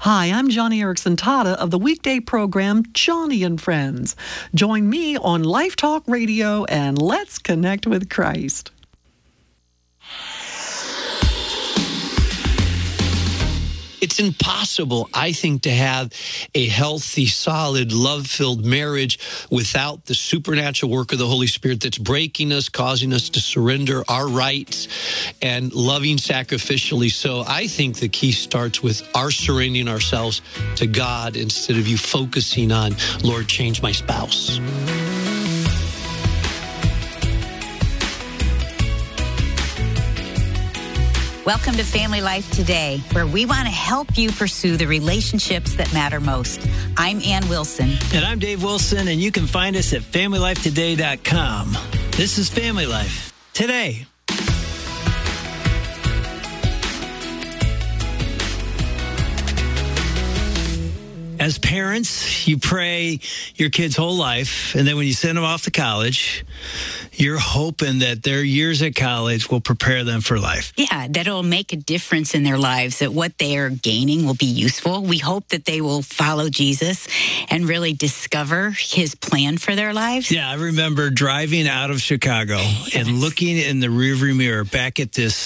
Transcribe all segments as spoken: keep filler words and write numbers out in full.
Hi, I'm Johnny Erickson Tata of the weekday program Johnny and Friends. Join me on Life Talk Radio and let's connect with Christ. It's impossible, I think, to have a healthy, solid, love-filled marriage without the supernatural work of the Holy Spirit that's breaking us, causing us to surrender our rights, and loving sacrificially. So I think the key starts with our surrendering ourselves to God instead of you focusing on, Lord, change my spouse. Welcome to Family Life Today, where we want to help you pursue the relationships that matter most. I'm Ann Wilson. And I'm Dave Wilson, and you can find us at family life today dot com. This is Family Life Today. As parents, you pray your kid's whole life, and then when you send them off to college, you're hoping that their years at college will prepare them for life. Yeah, that it'll make a difference in their lives, that what they are gaining will be useful. We hope that they will follow Jesus and really discover his plan for their lives. Yeah, I remember driving out of Chicago yes. and looking in the rearview mirror back at this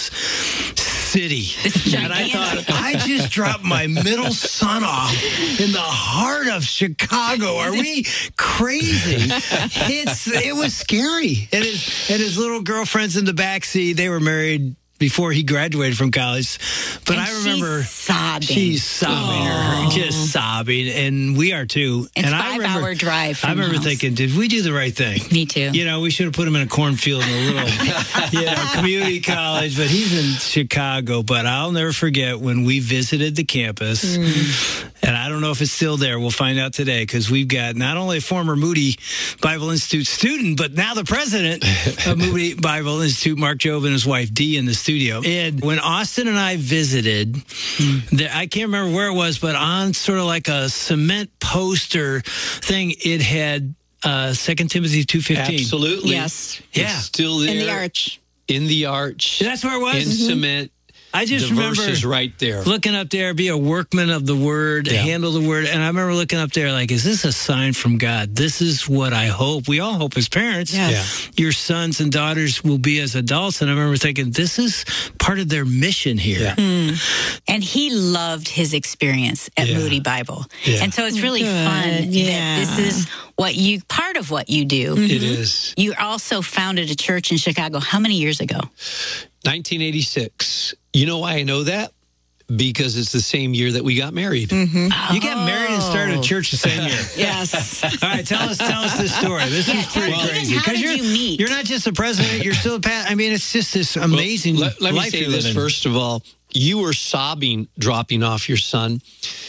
city. And I thought, I just dropped my middle son off in the heart of Chicago. Are we crazy? It's it was scary. And his, and his little girlfriend's in the backseat. They were married before he graduated from college. But and I remember she's sobbing. She's sobbing, oh. her, just sobbing. And we are too. It's and five I remember, hour drive from I remember house. thinking, did we do the right thing? Me too. You know, we should have put him in a cornfield in a little you know, community college, but he's in Chicago. But I'll never forget when we visited the campus. Mm. And I don't know if it's still there. We'll find out today, because we've got not only a former Moody Bible Institute student, but now the president of Moody Bible Institute, Mark Job, and his wife, Dee, in the studio. And when Austin and I visited, mm. the, I can't remember where it was, but on sort of like a cement poster thing, it had uh, Second Timothy two fifteen. Absolutely. Yes. It's yeah. still there. In the arch. In the arch. That's where it was? In Mm-hmm. cement. I just the remember verse is right there. Looking up there, be a workman of the word, yeah. handle the word. And I remember looking up there like, is this a sign from God? This is what I hope. We all hope as parents, yes. yeah. your sons and daughters will be as adults. And I remember thinking, this is part of their mission here. Yeah. Mm. And he loved his experience at yeah. Moody Bible. Yeah. And so it's really Good. fun yeah. that this is what you, part of what you do. Mm-hmm. It is. You also founded a church in Chicago. How many years ago? nineteen eighty-six. You know why I know that? Because it's the same year that we got married. Mm-hmm. Oh. You got married and started a church the same year. Yes. All right, tell us tell us this story. This yeah, is pretty well, crazy. How did you're, you meet? You're not just the president, you're still a pat. I mean, it's just this amazing well, let, let life me say you're this, living. first of all. You were sobbing dropping off your son.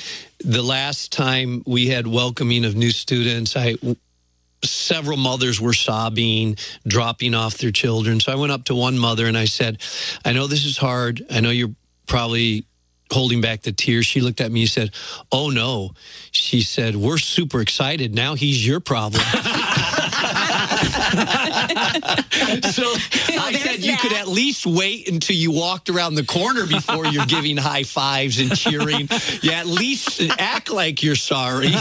The last time we had welcoming of new students, I... several mothers were sobbing, dropping off their children. So I went up to one mother and I said, I know this is hard. I know you're probably holding back the tears. She looked at me and said, oh, no. She said, we're super excited. Now he's your problem. So I said you could at least wait until you walked around the corner before you're giving high fives and cheering. Yeah, at least act like you're sorry.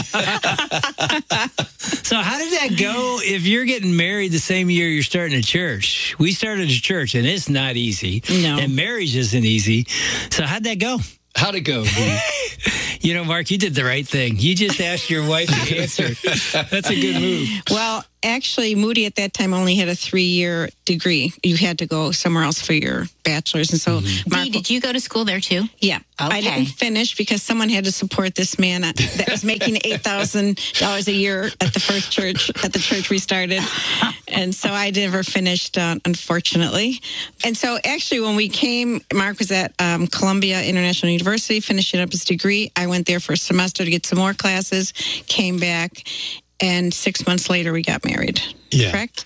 So how did that go if you're getting married the same year you're starting a church? We started a church, and it's not easy. No. And marriage isn't easy. So how'd that go? How'd it go? You know, Mark, you did the right thing. You just asked your wife to answer. That's a good move. Well, actually, Moody at that time only had a three-year degree. You had to go somewhere else for your bachelor's. And so, mm-hmm. Mark, Dee, did you go to school there too? Yeah. Okay. I didn't finish because someone had to support this man that was making eight thousand dollars a year at the first church, at the church we started. And so I never finished, uh, unfortunately. And so actually when we came, Mark was at um, Columbia International University, finishing up his degree. I went there for a semester to get some more classes, came back, and six months later we got married. Yeah. correct?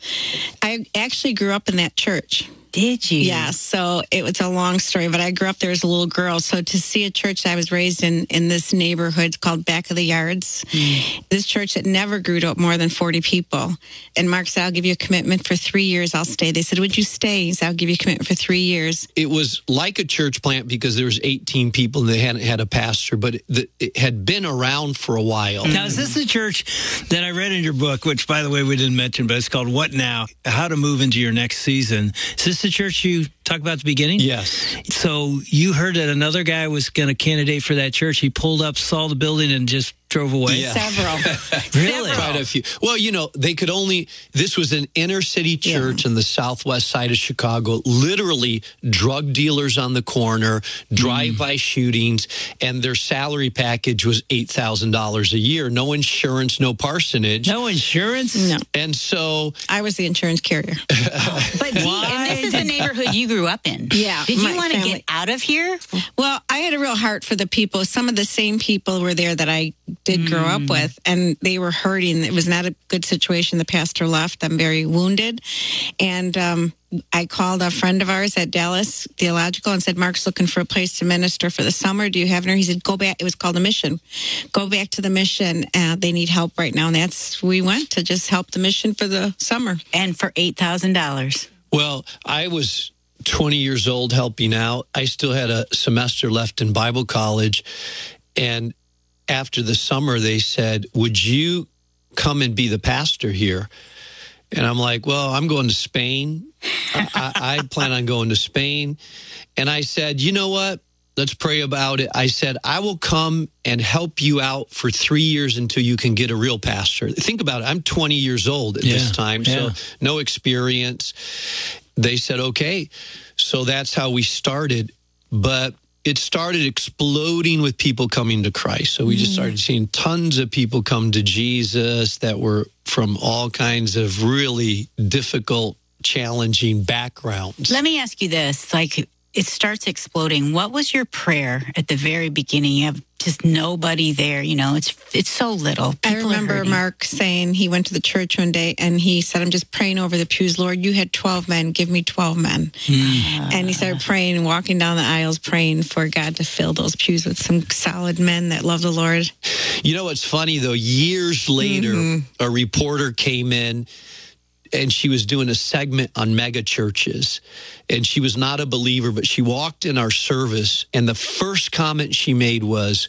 I actually grew up in that church. Did you? Yeah, so it was a long story, but I grew up there as a little girl. So to see a church, I was raised in, in this neighborhood called Back of the Yards. Mm. This church that never grew to more than forty people. And Mark said, I'll give you a commitment for three years. I'll stay. They said, would you stay? He said, I'll give you a commitment for three years. It was like a church plant because there was eighteen people and they hadn't had a pastor, but it, it had been around for a while. Now, is this the church that I read in your book, which, by the way, we didn't mention, but it's called What Now? How to Move into Your Next Season. Is this the church you talked about at the beginning? Yes. So you heard that another guy was going to candidate for that church. He pulled up, saw the building, and just drove away? Yeah. Several. Really? Quite a few. Well, you know, they could only, this was an inner city church yeah. in the southwest side of Chicago, literally drug dealers on the corner, drive-by mm. shootings, and their salary package was eight thousand dollars a year. No insurance, no parsonage. No insurance? No. And so... I was the insurance carrier. But Dee, and this is the neighborhood you grew up in. Yeah. Did you want to get out of here? Well, I had a real heart for the people. Some of the same people were there that I did mm. grow up with, and they were hurting. It was not a good situation. The pastor left. I'm very wounded. And um, I called a friend of ours at Dallas Theological and said, Mark's looking for a place to minister for the summer. Do you have her? He said, go back. It was called a mission. Go back to the mission. Uh, they need help right now. And that's, we went to just help the mission for the summer. And for eight thousand dollars. Well, I was twenty years old helping out. I still had a semester left in Bible college. And after the summer, they said, would you come and be the pastor here? And I'm like, well, I'm going to Spain. I, I, I plan on going to Spain. And I said, you know what? Let's pray about it. I said, I will come and help you out for three years until you can get a real pastor. Think about it. I'm twenty years old at yeah. this time, yeah. so no experience. They said, okay. So that's how we started. But it started exploding with people coming to Christ. So we just started seeing tons of people come to Jesus that were from all kinds of really difficult, challenging backgrounds. Let me ask you this. Like, it starts exploding. What was your prayer at the very beginning? You have just nobody there. You know, it's it's so little. People I remember Mark saying he went to the church one day and he said, I'm just praying over the pews. Lord, you had twelve men. Give me twelve men. Mm. And he started praying and walking down the aisles, praying for God to fill those pews with some solid men that love the Lord. You know what's funny, though? Years later, mm-hmm. a reporter came in and she was doing a segment on mega churches. And she was not a believer, but she walked in our service. And the first comment she made was,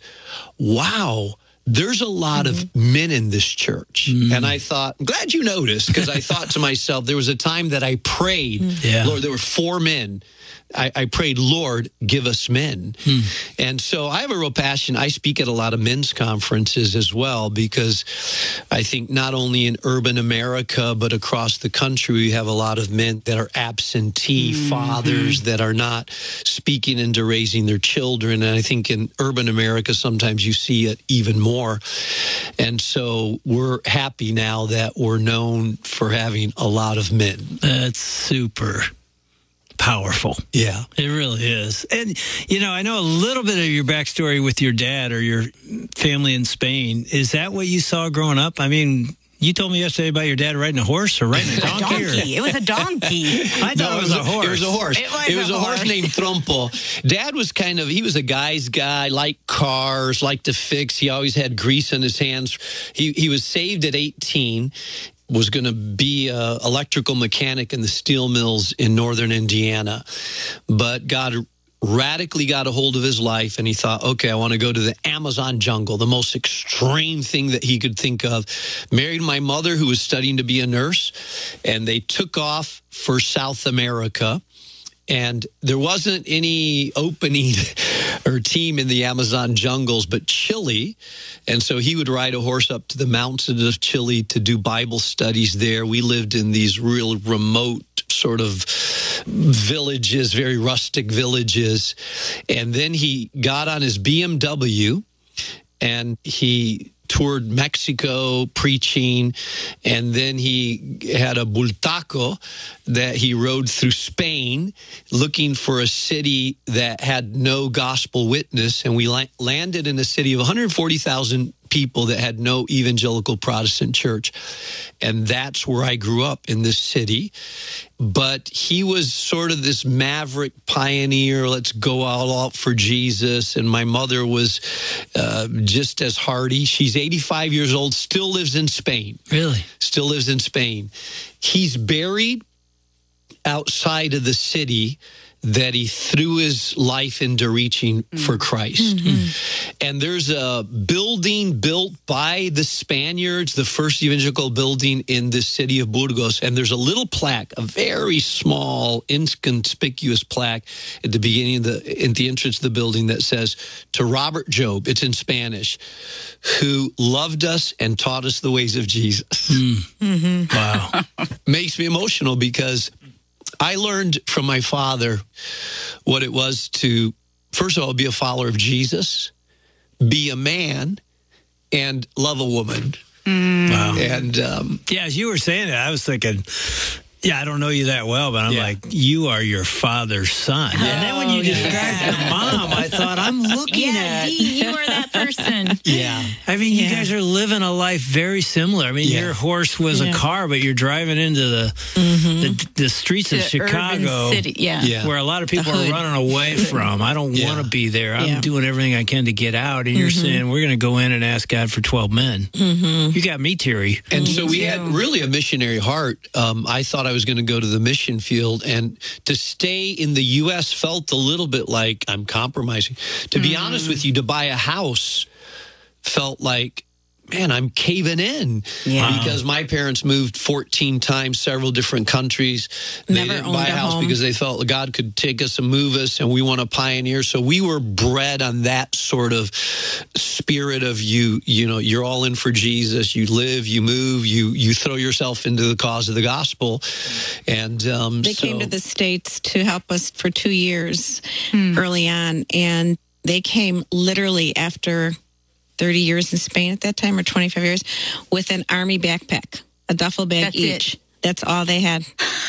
wow, there's a lot mm-hmm. of men in this church. Mm-hmm. And I thought, I'm glad you noticed, because I thought to myself, there was a time that I prayed, yeah. Lord, there were four men. I, I prayed, Lord, give us men. Hmm. And so I have a real passion. I speak at a lot of men's conferences as well, because I think not only in urban America, but across the country, we have a lot of men that are absentee mm-hmm. fathers that are not speaking into raising their children. And I think in urban America, sometimes you see it even more. And so we're happy now that we're known for having a lot of men. That's super powerful. Yeah. It really is. And, you know, I know a little bit of your backstory with your dad or your family in Spain. Is that what you saw growing up? I mean, you told me yesterday about your dad riding a horse or riding a donkey. a donkey. Or... It was a donkey. I thought no, it was a horse. It was a horse. It was, it was a, a horse. horse named Trompo. Dad was kind of, he was a guy's guy, liked cars, liked to fix. He always had grease on his hands. He, he was saved at eighteen. Was going to be an electrical mechanic in the steel mills in northern Indiana. But God radically got a hold of his life, and he thought, okay, I want to go to the Amazon jungle, the most extreme thing that he could think of. Married my mother, who was studying to be a nurse, and they took off for South America. And there wasn't any opening or team in the Amazon jungles, but Chile. And so he would ride a horse up to the mountains of Chile to do Bible studies there. We lived in these real remote sort of villages, very rustic villages. And then he got on his B M W and he toured Mexico preaching, and then he had a bultaco that he rode through Spain looking for a city that had no gospel witness, and we la- landed in a city of one hundred forty thousand people that had no evangelical Protestant church. And that's where I grew up, in this city. But he was sort of this maverick pioneer, let's go all out for Jesus. And my mother was uh, just as hardy. She's eighty-five years old, still lives in Spain. Really? Still lives in Spain. He's buried outside of the city that he threw his life into reaching for Christ. Mm-hmm. And there's a building built by the Spaniards, the first evangelical building in the city of Burgos. And there's a little plaque, a very small, inconspicuous plaque at the beginning of the, at the entrance of the building that says, to Robert Job, it's in Spanish, who loved us and taught us the ways of Jesus. Mm. Mm-hmm. Wow. Makes me emotional because I learned from my father what it was to, first of all, be a follower of Jesus, be a man, and love a woman. Mm. Wow. And um, yeah, as you were saying that, I was thinking, yeah, I don't know you that well, but I'm yeah. like, you are your father's son. Oh, and then when you described yeah. your mom, I thought, I'm looking yeah, at... Dee, you are that person. Yeah. I mean, you Yeah. guys are living a life very similar. I mean, Yeah. your horse was Yeah. a car, but you're driving into the Mm-hmm. the, the streets of The Chicago, urban city, yeah. Yeah. where a lot of people The are hood. running away from. I don't Yeah. want to be there. I'm Yeah. doing everything I can to get out. And you're saying, we're going to go in and ask God for twelve men. Mm-hmm. You got me, Terry. And so we had really a missionary heart. Um, I thought I was going to go to the mission field, and to stay in the U S felt a little bit like I'm compromising. To be honest with you, to buy a house felt like, man, I'm caving in. Yeah. Because my parents moved fourteen times, several different countries. They Never didn't owned buy a a house home. because they felt God could take us and move us, and we want to pioneer. So we were bred on that sort of spirit of you, you know, you're all in for Jesus. You live, you move, you you throw yourself into the cause of the gospel. And um, They so, came to the States to help us for two years early on. And they came literally after thirty years in Spain at that time, or twenty-five years, with an army backpack, a duffel bag That's each. it. That's all they had.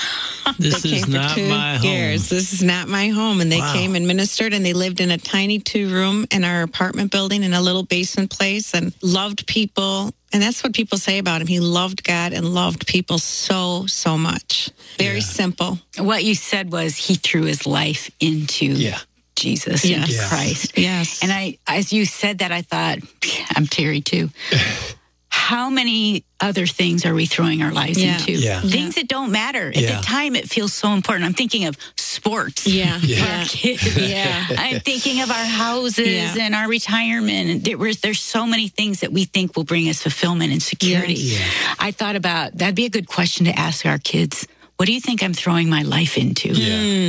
This They is came for not two my home. years. This is not my home. And they Wow. came and ministered, and they lived in a tiny two-room in our apartment building in a little basement place, and loved people. And that's what people say about him. He loved God and loved people so, so much. Very Yeah. simple. What you said was he threw his life into Yeah. Jesus, Yes. into Yeah. Christ. Yes. And I, as you said that, I thought, I'm Terry too. How many other things are we throwing our lives Yeah. into? Yeah. Things that don't matter. At Yeah. the time, it feels so important. I'm thinking of sports. Yeah. For Yeah. our kids. Yeah. I'm thinking of our houses Yeah. and our retirement. And there was, there's so many things that we think will bring us fulfillment and security. Yes. I thought about, that'd be a good question to ask our kids. What do you think I'm throwing my life into? Yeah.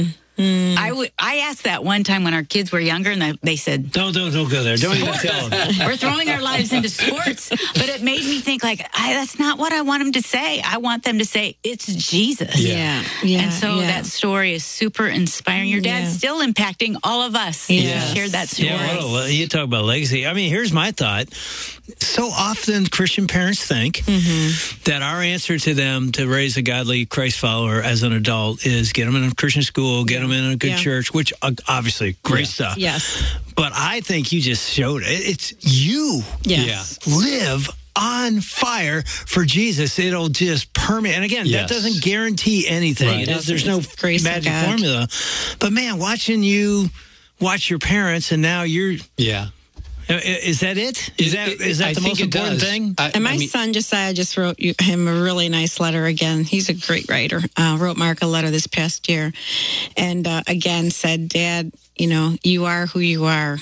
I would. I asked that one time when our kids were younger, and they, they said, Don't, don't, don't go there. Don't even tell them. "We're throwing our lives into sports." But it made me think, like, I, that's not what I want them to say. I want them to say, "It's Jesus." Yeah. Yeah. And so yeah. that story is super inspiring. Your dad's Yeah. still impacting all of us. Yeah. You shared that story. Yeah, what a, you talk about legacy. I mean, here's my thought. So often Christian parents think that our answer to them to raise a godly Christ follower as an adult is get them in a Christian school, get them in a good Yeah. church, which uh, obviously great stuff. Yes. But I think you just showed it. It's you Yes. live on fire for Jesus. It'll just permeate. And again, Yes. that doesn't guarantee anything. Right. It It is, there's doesn't. no It's the grace of magic God. formula. But man, watching you watch your parents and now you're Yeah. is that it? Is that It- is it- that I the think most it important does. thing? I- And my I mean- son Josiah just wrote you, him a really nice letter again. He's a great writer. Uh, wrote Mark a letter this past year, and uh, again said, "Dad, you know, you are who you are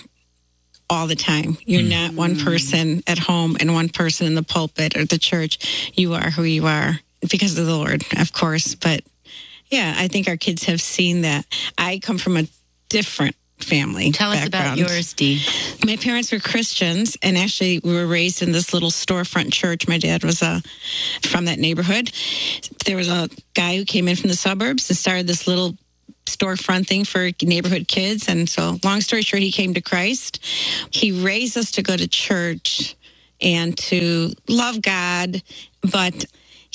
all the time. You're not one person at home and one person in the pulpit or the church. You are who you are because of the Lord, of course. But yeah, I think our kids have seen that. I come from a different family. Tell us about background. yours, Dee. My parents were Christians, and actually we were raised in this little storefront church. My dad was uh, from that neighborhood. There was a guy who came in from the suburbs and started this little storefront thing for neighborhood kids. And so, long story short, he came to Christ. He raised us to go to church and to love God, but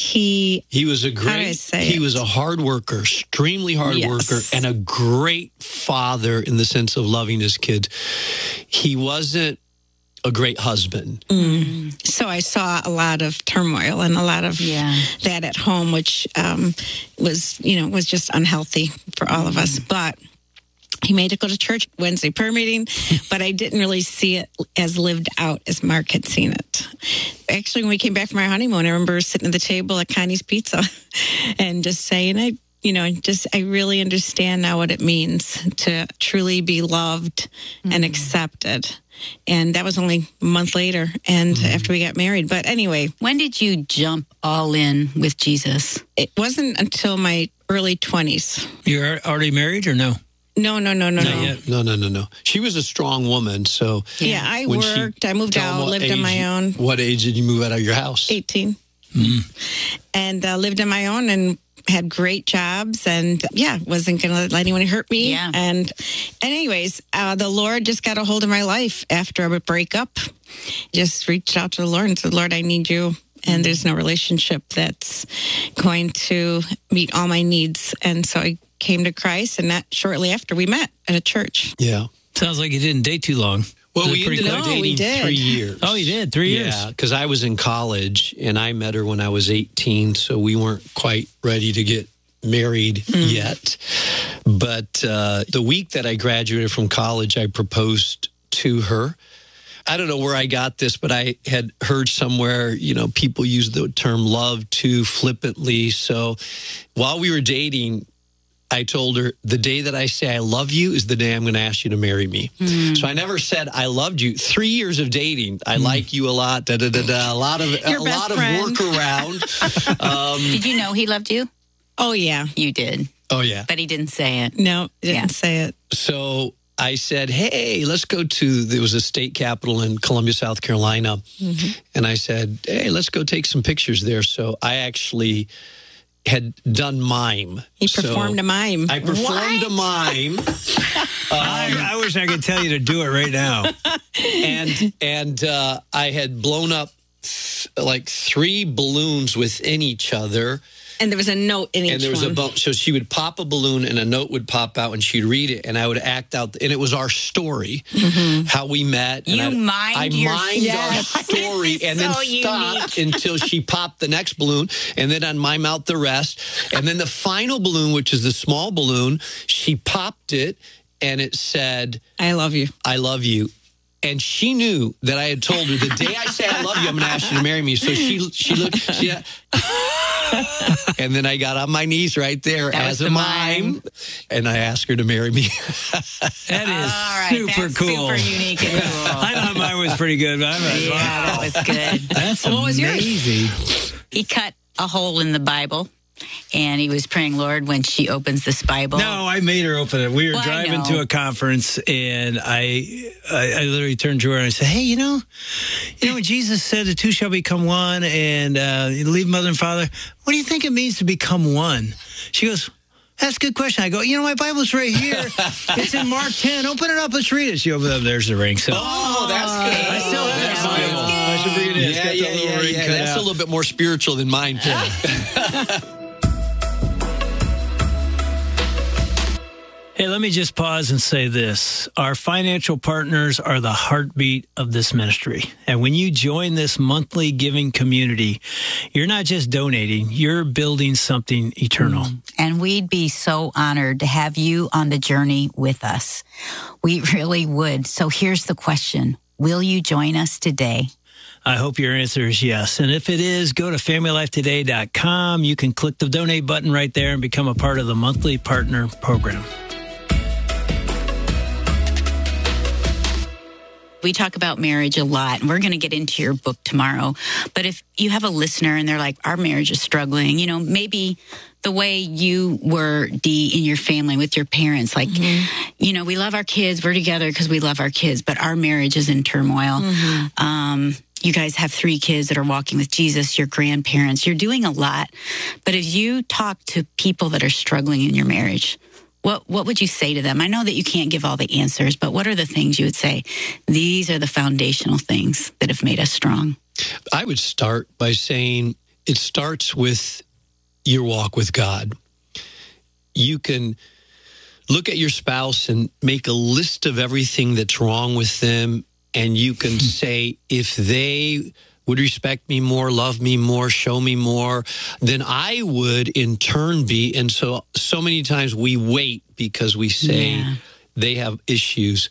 he He was a do I great, say he it? was a hard worker, extremely hard Yes. worker, and a great father in the sense of loving his kids. He wasn't a great husband. Mm. So I saw a lot of turmoil and a lot of Yeah. that at home, which um, was, you know, was just unhealthy for all of us. But he made it go to church Wednesday prayer meeting, but I didn't really see it as lived out as Mark had seen it. Actually, when we came back from our honeymoon, I remember sitting at the table at Connie's Pizza and just saying, I, you know, just I really understand now what it means to truly be loved mm-hmm. and accepted. And that was only a month later and mm-hmm. after we got married. But anyway. When did you jump all in with Jesus? It wasn't until my early twenties. You're already married or no? No, no, no, no, Not no. yet. No, no, no, no. She was a strong woman, so... Yeah, I when she- worked. I moved tell 'em out, what lived on age my you- own. What age did you move out of your house? eighteen. And uh, lived on my own and had great jobs and, yeah, wasn't going to let anyone hurt me. Yeah. And anyways, uh, the Lord just got a hold of my life after a breakup. Just reached out to the Lord and said, Lord, I need you. And there's no relationship that's going to meet all my needs. And so I came to Christ, and that shortly after we met at a church. Yeah. Sounds like you didn't date too long. Well, Was it we pretty ended quick? up No, we dating did. three years. Oh, you did? Three years? Yeah, because I was in college, and I met her when I was eighteen, so we weren't quite ready to get married Mm. yet. But uh, the week that I graduated from college, I proposed to her. I don't know where I got this, but I had heard somewhere, you know, people use the term love too flippantly. So while we were dating, I told her, the day that I say I love you is the day I'm going to ask you to marry me. Mm. So I never said I loved you. Three years of dating, I mm. like you a lot, da da da da. A lot of Your a best lot friend. of work around. um, Did you know he loved you? Oh, yeah. You did, oh yeah. but he didn't say it. No, didn't Yeah. say it. So I said, hey, let's go to, there was a state capitol in Columbia, South Carolina. Mm-hmm. And I said, hey, let's go take some pictures there. So I actually had done mime. He So performed a mime. I performed What? a mime. I, I wish I could tell you to do it right now. and and uh, I had blown up th- like three balloons within each other. And there was a note in each And there was one. a bump. So she would pop a balloon and a note would pop out and she'd read it and I would act out. And it was our story, mm-hmm. how we met. And You I, mimed I your- mimed Yes. our story This is and then so stopped until she popped the next balloon. And then I'd mime out the rest. And then the final balloon, which is the small balloon, she popped it and it said, I love you. I love you. And she knew that I had told her the day I say I love you, I'm going to ask you to marry me. So she she looked, she, and then I got on my knees right there That as was a the mime, mime. and I asked her to marry me. That is All right, super that's cool. super unique and cool. I thought mine was pretty good, but I'm like, Yeah, wow. that was good. That's What was yours? amazing. He cut a hole in the Bible, and he was praying, Lord, when she opens this Bible. No, I made her open it. We were Well, I driving know. to a conference, and I, I, I literally turned to her and I said, "Hey, you know, you know when Jesus said the two shall become one, and uh, you leave mother and father. What do you think it means to become one?" She goes, "That's a good question." I go, "You know, my Bible's right here. It's in Mark ten. Open it up. Let's read it." She opened it up. There's the ring. So Oh, that's good. I still have That's that Bible. good. I should bring it in. It's Yeah, got yeah, that little yeah, ring yeah. cut That's out. a little bit more spiritual than mine, too. Hey, let me just pause and say this. Our financial partners are the heartbeat of this ministry. And when you join this monthly giving community, you're not just donating, you're building something eternal. And we'd be so honored to have you on the journey with us. We really would. So here's the question. Will you join us today? I hope your answer is yes. And if it is, go to family life today dot com. You can click the donate button right there and become a part of the monthly partner program. We talk about marriage a lot, and we're going to get into your book tomorrow. But if you have a listener and they're like, our marriage is struggling, you know, maybe the way you were, Dee, in your family with your parents, like, mm-hmm. you know, we love our kids, we're together because we love our kids, but our marriage is in turmoil. Mm-hmm. Um, you guys have three kids that are walking with Jesus, your grandparents, you're doing a lot. But if you talk to people that are struggling in your marriage, What what would you say to them? I know that you can't give all the answers, but what are the things you would say? These are the foundational things that have made us strong. I would start by saying it starts with your walk with God. You can look at your spouse and make a list of everything that's wrong with them and you can say, if they would respect me more, love me more, show me more, then I would in turn be. And so, so many times we wait because we say Yeah. they have issues.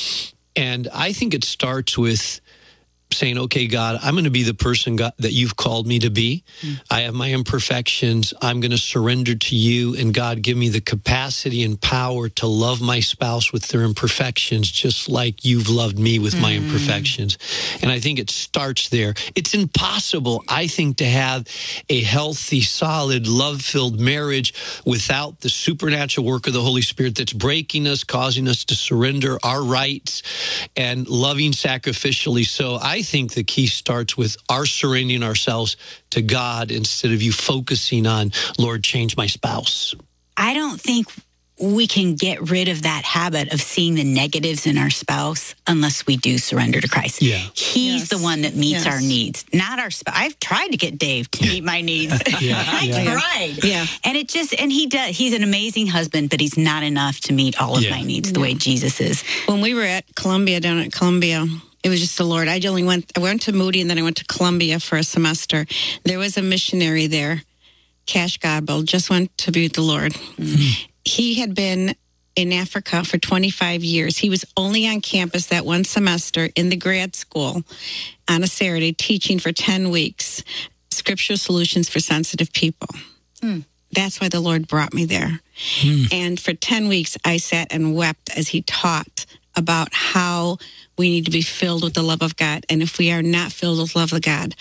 And I think it starts with saying, okay, God, I'm going to be the person God, that you've called me to be. Mm. I have my imperfections. I'm going to surrender to you. And God, give me the capacity and power to love my spouse with their imperfections, just like you've loved me with mm. my imperfections. And I think it starts there. It's impossible, I think, to have a healthy, solid, love-filled marriage without the supernatural work of the Holy Spirit that's breaking us, causing us to surrender our rights and loving sacrificially. So I think the key starts with our surrendering ourselves to God instead of you focusing on, Lord, change my spouse. I don't think we can get rid of that habit of seeing the negatives in our spouse unless we do surrender to Christ. Yeah. He's Yes. the one that meets Yes. our needs, not our spouse. I've tried to get Dave to meet my needs. Yeah. I Yeah. tried. Yeah. And it just, and he does, he's an amazing husband, but he's not enough to meet all of Yeah. my needs the way Jesus is. When we were at Columbia, down at Columbia, it was just the Lord. I only went, I went to Moody and then I went to Columbia for a semester. There was a missionary there, Cash Godbold, just went to be with the Lord. Mm-hmm. He had been in Africa for twenty-five years. He was only on campus that one semester in the grad school on a Saturday teaching for ten weeks, scriptural solutions for sensitive people. Mm. That's why the Lord brought me there. Mm. And for ten weeks, I sat and wept as he taught about how we need to be filled with the love of God. And if we are not filled with love of God,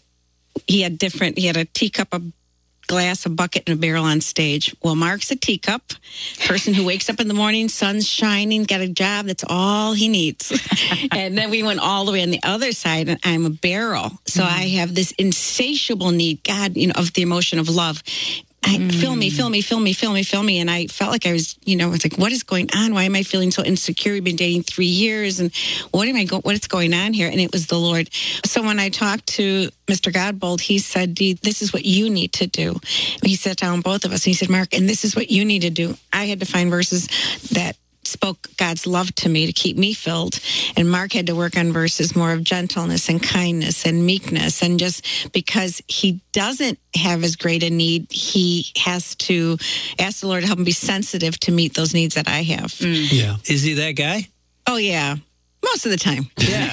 he had different, he had a teacup, a glass, a bucket, and a barrel on stage. Well, Mark's a teacup, person who wakes up in the morning, sun's shining, got a job, that's all he needs. And then we went all the way on the other side, and I'm a barrel. So mm-hmm. I have this insatiable need, God, you know, of the emotion of love. I, mm. Fill me, fill me, fill me, fill me, fill me. And I felt like I was, you know, I was like, what is going on? Why am I feeling so insecure? We've been dating three years and what am I go- what is going on here? And it was the Lord. So when I talked to Mister Godbold, he said, Dee, this is what you need to do. He sat down both of us and he said, Mark, and this is what you need to do. I had to find verses that spoke God's love to me to keep me filled. And Mark had to work on verses more of gentleness and kindness and meekness. And just because he doesn't have as great a need, he has to ask the Lord to help him be sensitive to meet those needs that I have. Mm. Yeah. Is he that guy? Oh, yeah. Most of the time. Yeah.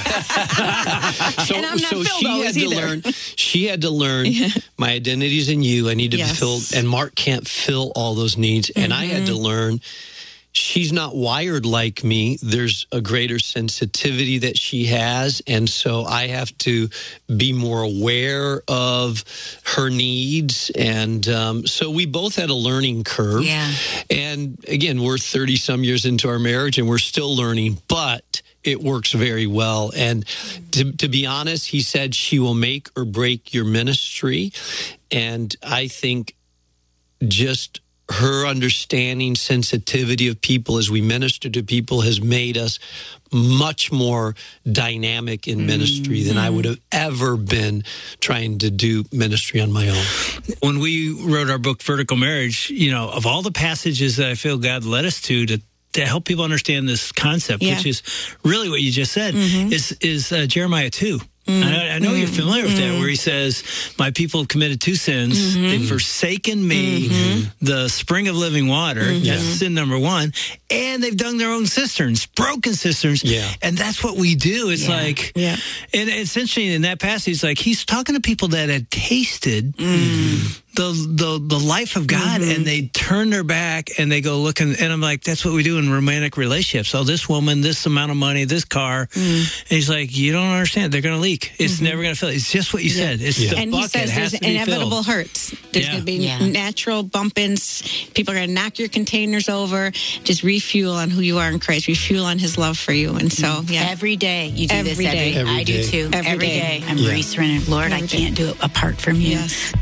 so and I'm not so filled she always had to either. learn, she had to learn yeah. my identity's in you. I need to yes. be filled. And Mark can't fill all those needs. Mm-hmm. And I had to learn she's not wired like me. There's a greater sensitivity that she has. And so I have to be more aware of her needs. And um, so we both had a learning curve. Yeah. And again, we're thirty some years into our marriage and we're still learning, but it works very well. And to, to be honest, he said she will make or break your ministry. And I think just her understanding, sensitivity of people as we minister to people has made us much more dynamic in ministry mm-hmm. than I would have ever been trying to do ministry on my own. When we wrote our book, Vertical Marriage, you know, of all the passages that I feel God led us to to, to help people understand this concept, yeah. which is really what you just said, mm-hmm. is, is uh, Jeremiah two. Mm, I, I know mm, you're familiar with mm. that, where he says, my people have committed two sins. Mm-hmm. They've forsaken me, mm-hmm. the spring of living water. Mm-hmm. That's sin number one. And they've dug their own cisterns, broken cisterns. Yeah. And that's what we do. It's yeah. like, yeah. and it's interesting in that passage, like he's talking to people that had tasted mm. the, the the life of God, mm-hmm. and they turn their back and they go look, and, and I'm like, that's what we do in romantic relationships. Oh, this woman, this amount of money, this car. Mm. And he's like, you don't understand. They're going to leak. It's mm-hmm. never going to fill. It's just what you yeah. said. It's yeah. the and bucket he says has there's to be inevitable filled. hurts. There's Yeah. going to be Yeah. natural bump-ins. People are going to knock your containers over. Just refuel on who you are in Christ. Refuel on his love for you. And so, yeah. Every day you do Every this. Every day. Every I day. do too. Every Every day. day. I'm Yeah. re-surrendering. Lord, Every I can't do it apart from you. Yes.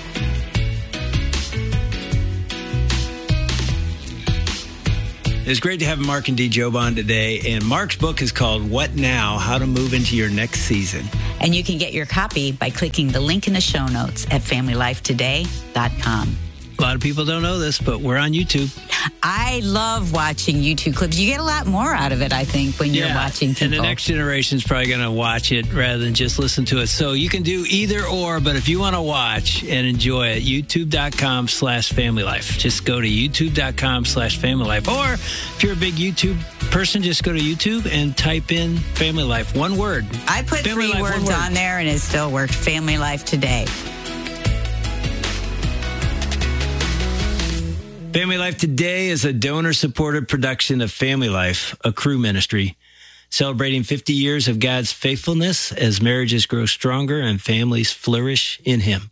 It's great to have Mark and Dee Job on today. And Mark's book is called What Now? How to Move into Your Next Season. And you can get your copy by clicking the link in the show notes at family life today dot com. A lot of people don't know this, but we're on YouTube. I love watching YouTube clips. You get a lot more out of it, I think, when you're watching people. And the next generation is probably going to watch it rather than just listen to it. So you can do either or, but if you want to watch and enjoy it, youtube.com slash family life. Just go to youtube.com slash family life. Or if you're a big YouTube person, just go to YouTube and type in family life. One word. I put family three life, words word. on there, and it still worked. Family Life Today. Family Life Today is a donor-supported production of Family Life, a Cru ministry, celebrating fifty years of God's faithfulness as marriages grow stronger and families flourish in Him.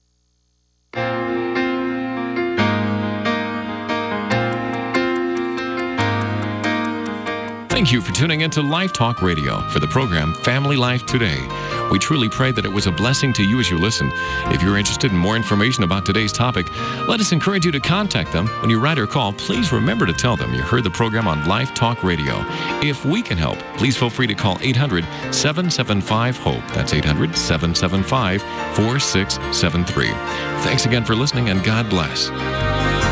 Thank you for tuning into Life Talk Radio for the program Family Life Today. We truly pray that it was a blessing to you as you listen. If you're interested in more information about today's topic, let us encourage you to contact them. When you write or call, please remember to tell them you heard the program on Life Talk Radio. If we can help, please feel free to call eight hundred, seven seven five, HOPE. That's eight hundred, seven seven five, four six seven three. Thanks again for listening, and God bless.